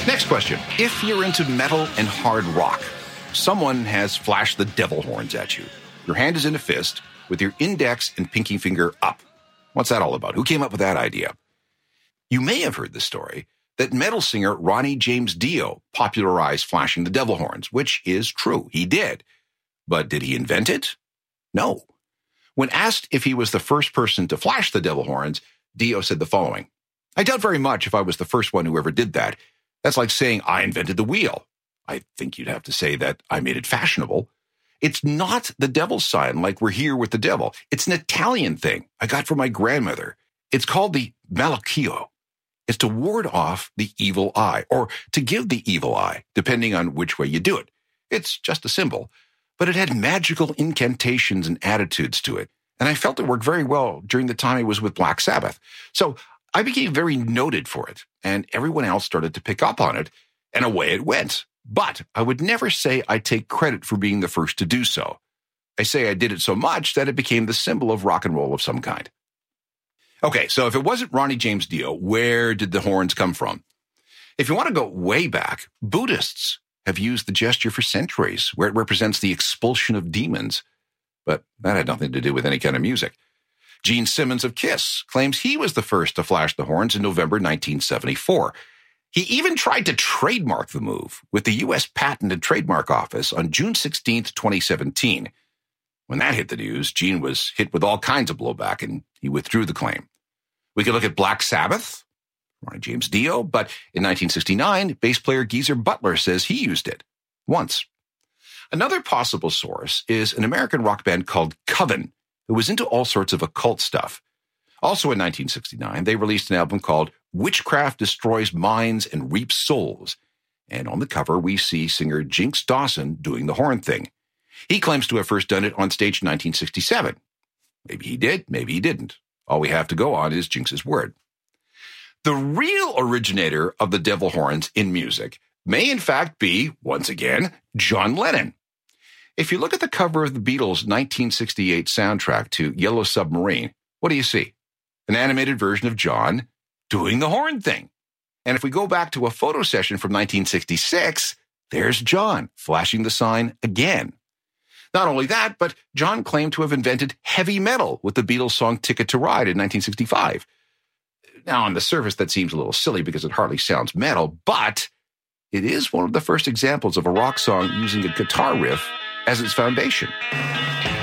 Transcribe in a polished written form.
Next question. If you're into metal and hard rock, someone has flashed the devil horns at you. Your hand is in a fist with your index and pinky finger up. What's that all about? Who came up with that idea? You may have heard the story that metal singer Ronnie James Dio popularized flashing the devil horns, which is true. He did. But did he invent it? No. When asked if he was the first person to flash the devil horns, Dio said the following: "I doubt very much if I was the first one who ever did that. That's like saying I invented the wheel. I think you'd have to say that I made it fashionable. It's not the devil's sign like we're here with the devil. It's an Italian thing I got from my grandmother. It's called the malocchio. It's to ward off the evil eye, or to give the evil eye, depending on which way you do it. It's just a symbol, but it had magical incantations and attitudes to it. And I felt it worked very well during the time I was with Black Sabbath. So I became very noted for it, and everyone else started to pick up on it, and away it went. But I would never say I take credit for being the first to do so. I say I did it so much that it became the symbol of rock and roll of some kind." Okay, so if it wasn't Ronnie James Dio, where did the horns come from? If you want to go way back, Buddhists have used the gesture for centuries, where it represents the expulsion of demons. But that had nothing to do with any kind of music. Gene Simmons of Kiss claims he was the first to flash the horns in November 1974. He even tried to trademark the move with the U.S. Patent and Trademark Office on June 16, 2017. When that hit the news, Gene was hit with all kinds of blowback, and he withdrew the claim. We could look at Black Sabbath, Ronnie James Dio, but in 1969, bass player Geezer Butler says he used it once. Another possible source is an American rock band called Coven, who was into all sorts of occult stuff. Also in 1969, they released an album called Witchcraft Destroys Minds and Reaps Souls. And on the cover, we see singer Jinx Dawson doing the horn thing. He claims to have first done it on stage in 1967. Maybe he did, maybe he didn't. All we have to go on is Jinx's word. The real originator of the devil horns in music may in fact be, once again, John Lennon. If you look at the cover of the Beatles' 1968 soundtrack to Yellow Submarine, what do you see? An animated version of John doing the horn thing. And if we go back to a photo session from 1966, there's John flashing the sign again. Not only that, but John claimed to have invented heavy metal with the Beatles' song Ticket to Ride in 1965. Now, on the surface, that seems a little silly because it hardly sounds metal, but it is one of the first examples of a rock song using a guitar riff as its foundation.